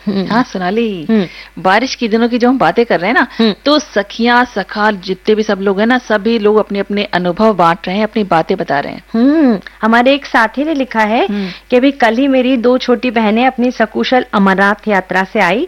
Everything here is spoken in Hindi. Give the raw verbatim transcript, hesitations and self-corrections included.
हाँ सोनाली, बारिश के दिनों की जो हम बातें कर रहे हैं ना, तो सखियां सखा जितने भी सब लोग हैं ना, सभी लोग अपने अपने अनुभव बांट रहे हैं, अपनी बातें बता रहे हैं। हम्म हमारे एक साथी ने लिखा है कि अभी कल ही मेरी दो छोटी बहनें अपनी सकुशल अमरनाथ यात्रा से आई